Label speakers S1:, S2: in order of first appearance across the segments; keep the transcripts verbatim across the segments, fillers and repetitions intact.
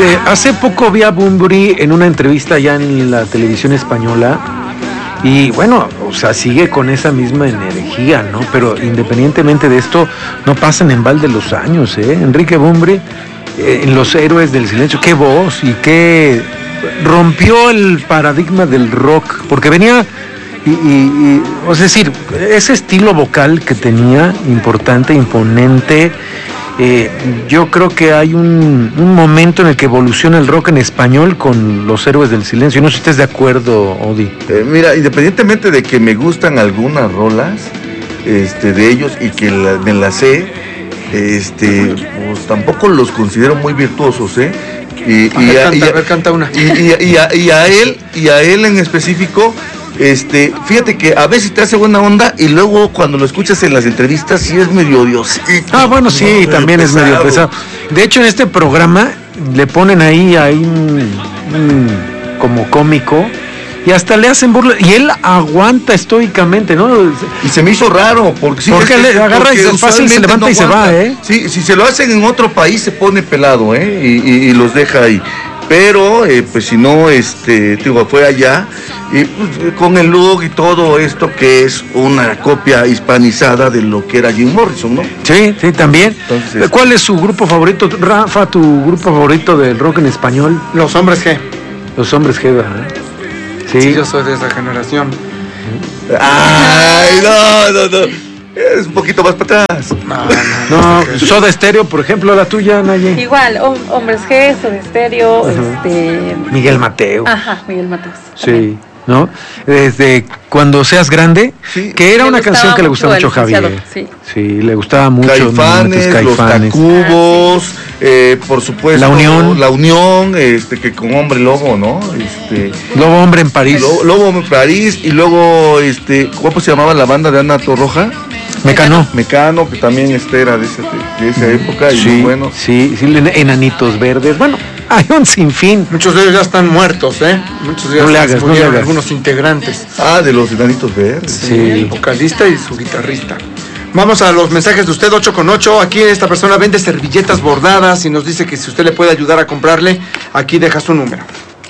S1: Eh, hace poco vi a Bunbury en una entrevista ya en la televisión española y bueno, o sea, sigue con esa misma energía, ¿no? Pero independientemente de esto, no pasan en balde los años, ¿eh? Enrique Bunbury, eh, en Los Héroes del Silencio, qué voz y qué... rompió el paradigma del rock, porque venía... Y, y, y, es decir, ese estilo vocal que tenía, importante, imponente, eh, yo creo que hay un, un momento en el que evoluciona el rock en español con Los Héroes del Silencio. No sé si estés de acuerdo, Odi.
S2: Eh, mira, independientemente de que me gustan algunas rolas este, de ellos y que la, me las sé, este, pues tampoco los considero muy virtuosos, ¿eh? Y,
S3: a,
S2: y,
S3: ver,
S2: a,
S3: canta,
S2: y, a,
S3: a ver, canta una.
S2: Y, y, y, a, y a él, y a él en específico. Este, fíjate que a veces te hace buena onda y luego cuando lo escuchas en las entrevistas sí es medio diosito.
S1: Ah, bueno, sí,
S2: no,
S1: también
S2: medio
S1: es medio pesado. De hecho, en este programa le ponen ahí, ahí un, un, como cómico y hasta le hacen burla y él aguanta estoicamente, ¿no?
S2: Y se me hizo raro porque sí,
S1: porque
S2: es,
S1: le agarra y se fácil se levanta no y se va, ¿eh?
S2: Sí, si se lo hacen en otro país se pone pelado, ¿eh? Y, y, y los deja ahí. Pero, eh, pues si no, este, digo, fue allá, y pues, con el look y todo esto, que es una copia hispanizada de lo que era Jim Morrison, ¿no?
S1: Sí, sí, también.
S2: Entonces,
S1: ¿cuál es su grupo favorito, Rafa, tu grupo favorito del rock en español?
S3: Los Hombres G.
S1: Los Hombres G, ¿verdad?
S3: Sí. Sí, yo soy de esa generación.
S2: Ay, no, no, no. Es un poquito más para atrás.
S1: No, no, no. Soda Stereo, por ejemplo, la tuya, Naye.
S4: Igual, Hombres G, Soda Stereo, uh-huh. este...
S1: Miguel Mateo.
S4: Ajá, Miguel Mateo.
S1: Sí, también. ¿No? Desde Cuando Seas Grande, sí. Que era le una canción que le gustaba mucho a Javier.
S4: Sí.
S1: Sí, le gustaba mucho.
S2: Caifanes, Caifanes. Los Tacubos, ah, sí. eh, por supuesto.
S1: La Unión.
S2: La Unión, este, que con Hombre Lobo, ¿no? Este,
S1: Lobo Hombre en París.
S2: Lobo, Lobo en París, y luego, este, ¿cómo se llamaba la banda de Ana Torroja?
S1: Mecano.
S2: Mecano, que también este era de, ese, de esa época, y
S1: sí,
S2: muy bueno.
S1: Sí, sí, Enanitos Verdes, bueno, hay un sinfín.
S3: Muchos de ellos ya están muertos, ¿eh? Muchos de ellos
S1: no le hagas, no le hagas.
S3: Algunos integrantes.
S2: Ah, de los Enanitos Verdes.
S3: Sí, sí, el vocalista y su guitarrista. Vamos a los mensajes de usted, ocho con ocho. Aquí esta persona vende servilletas bordadas y nos dice que si usted le puede ayudar a comprarle, aquí deja su número.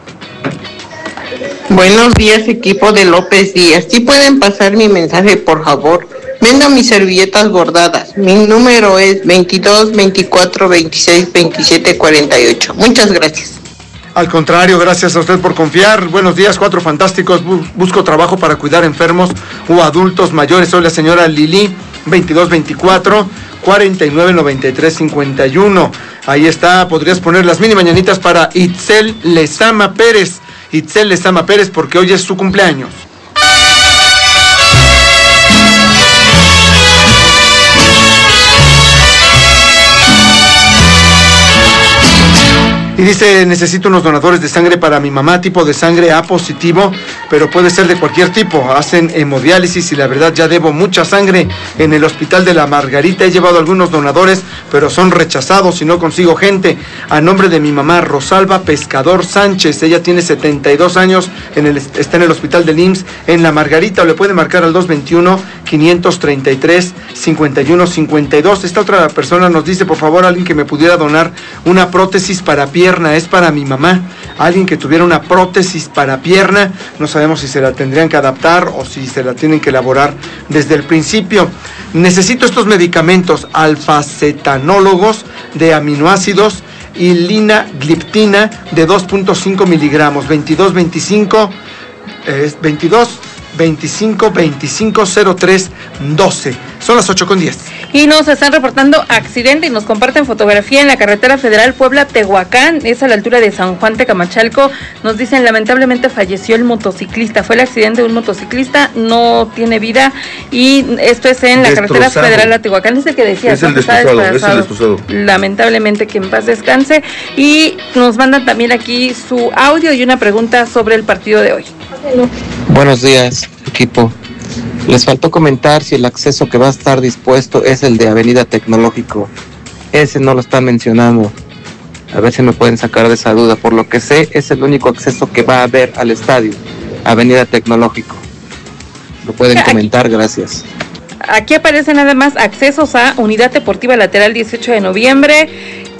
S5: Buenos días, equipo de López Díaz. ¿Sí pueden pasar mi mensaje, por favor? Vendo mis servilletas bordadas. Mi número es veintidós, veinticuatro, veintiséis, veintisiete, cuarenta y ocho. Muchas gracias.
S3: Al contrario, gracias a usted por confiar. Buenos días, Cuatro Fantásticos. Busco trabajo para cuidar enfermos o adultos mayores. Soy la señora Lili, veintidós, veinticuatro, cuarenta y nueve, noventa y tres, cincuenta y uno. Ahí está, podrías poner las mini mañanitas para Itzel Lezama Pérez. Itzel Lezama Pérez, porque hoy es su cumpleaños. Y dice, necesito unos donadores de sangre para mi mamá, tipo de sangre A positivo, pero puede ser de cualquier tipo. Hacen hemodiálisis y la verdad ya debo mucha sangre. En el hospital de la Margarita he llevado algunos donadores, pero son rechazados y no consigo gente. A nombre de mi mamá, Rosalba Pescador Sánchez, ella tiene setenta y dos años, en el, está en el hospital del I M S S en la Margarita, o le puede marcar al dos veintiuno, quinientos treinta y tres, cincuenta y uno, cincuenta y dos. Esta otra persona nos dice, por favor, alguien que me pudiera donar una prótesis para pierna. Es para mi mamá, alguien que tuviera una prótesis para pierna, no sabemos si se la tendrían que adaptar o si se la tienen que elaborar desde el principio. Necesito estos medicamentos alfacetanólogos de aminoácidos y linagliptina de dos punto cinco miligramos, veintidós, veinticinco, eh, veintidós, veinticinco, veinticinco, cero tres, doce. Son las ocho con diez.
S4: Y nos están reportando accidente y nos comparten fotografía en la carretera federal Puebla-Tehuacán, es a la altura de San Juan Tecamachalco. Nos dicen, lamentablemente falleció el motociclista, fue el accidente de un motociclista, no tiene vida, y esto es en la destrozado. Carretera federal a Tehuacán, es el que decía,
S2: es el destrozado, es el destrozado.
S4: Lamentablemente que en paz descanse. Y nos mandan también aquí su audio y una pregunta sobre el partido de hoy.
S6: Buenos días, equipo. Les faltó comentar si el acceso que va a estar dispuesto es el de Avenida Tecnológico. Ese no lo están mencionando. A ver si me pueden sacar de esa duda. Por lo que sé, es el único acceso que va a haber al estadio, Avenida Tecnológico. Lo pueden comentar, gracias.
S4: Aquí aparecen además accesos a Unidad Deportiva Lateral dieciocho de noviembre,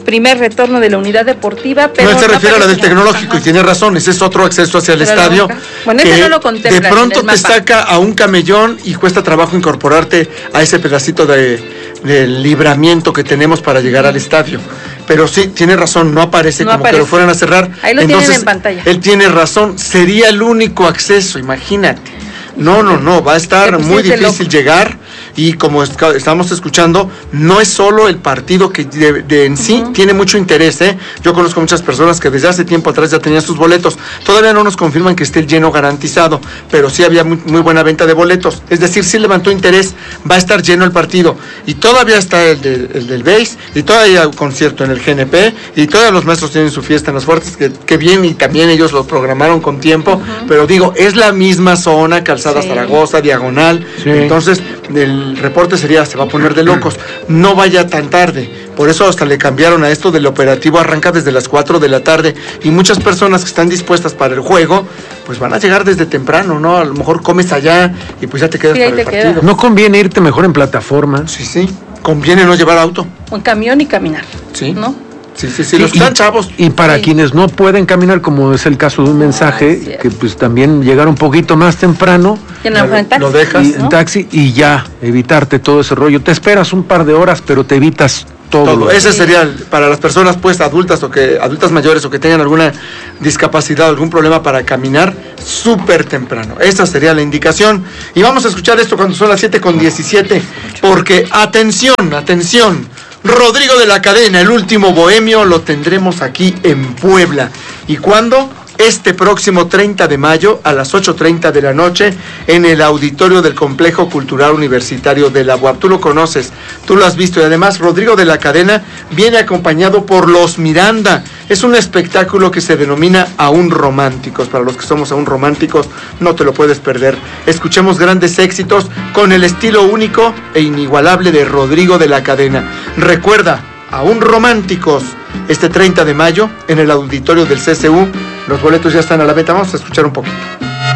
S4: primer retorno de la unidad deportiva, pero
S3: no se refiere a la del
S4: aparece-
S3: tecnológico.
S4: Ajá.
S3: Y tiene razón, ese es otro acceso hacia el
S4: Pero la
S3: estadio.
S4: boca. Bueno, ese
S3: que
S4: no lo contemplan
S3: de
S4: en
S3: pronto
S4: el
S3: te
S4: mapa.
S3: saca a un camellón y cuesta trabajo incorporarte a ese pedacito de, de libramiento que tenemos para llegar al estadio. Pero sí, tiene razón, no aparece
S4: No
S3: como
S4: aparece.
S3: que lo fueran a cerrar.
S4: Ahí lo tienen
S3: Entonces,
S4: en pantalla.
S3: él tiene razón, sería el único acceso, imagínate. No, no, no, va a estar
S4: Te
S3: muy
S4: pusiste
S3: difícil
S4: loco.
S3: llegar y como esca- estamos escuchando, no es solo el partido que de, de en sí
S4: Ujú.
S3: tiene mucho interés, ¿eh? Yo conozco muchas personas que desde hace tiempo atrás ya tenían sus boletos, todavía no nos confirman que esté el lleno garantizado, pero sí había muy, muy buena venta de boletos, es decir, sí levantó interés, va a estar lleno el partido y todavía está el, de- el del B A S y todavía hay un concierto en el G N P y todavía los maestros tienen su fiesta en los fuertes, que, que bien y también ellos lo programaron con tiempo, pero digo, es la misma zona, Calzada
S4: Sí.
S3: Zaragoza, diagonal,
S1: Sí.
S3: entonces el reporte sería, se va a poner de locos, no vaya tan tarde, por eso hasta le cambiaron a esto del operativo, arranca desde las cuatro de la tarde y muchas personas que están dispuestas para el juego, pues van a llegar desde temprano, ¿no? A lo mejor comes allá y pues ya te quedas
S4: Sí, ahí
S3: para el
S4: te
S3: partido.
S4: quedas.
S1: ¿No conviene irte mejor en plataforma?
S3: Sí, sí, conviene no llevar auto,
S4: Un camión y caminar.
S3: sí,
S4: ¿No?
S3: sí, sí, sí, los que están chavos.
S1: Y para
S4: Sí.
S1: quienes no pueden caminar, como es el caso de un mensaje,
S4: cierto.
S1: que pues también llegar un poquito más temprano
S4: Y en la- en taxi,
S3: Lo dejas,
S1: y,
S4: ¿no?
S1: en taxi y ya, evitarte todo ese rollo. Te esperas un par de horas, pero te evitas todo.
S3: Todo.
S1: lo-
S3: Ese sería el- para las personas pues adultas o que adultas mayores o que tengan alguna discapacidad, algún problema para caminar, súper temprano. Esa sería la indicación. Y vamos a escuchar esto cuando son las siete con diecisiete, porque atención, atención. Rodrigo de la Cadena, el último bohemio, lo tendremos aquí en Puebla. ¿Y cuándo? Este próximo treinta de mayo a las ocho treinta de la noche en el auditorio del Complejo Cultural Universitario de la U A P. Tú lo conoces, tú lo has visto y además Rodrigo de la Cadena viene acompañado por Los Miranda. Es un espectáculo que se denomina Aún Románticos. Para los que somos aún románticos, no te lo puedes perder. Escuchemos grandes éxitos con el estilo único e inigualable de Rodrigo de la Cadena. Recuerda, Aún Románticos, este treinta de mayo en el auditorio del C C U. Los boletos ya están a la venta. Vamos a escuchar un poquito.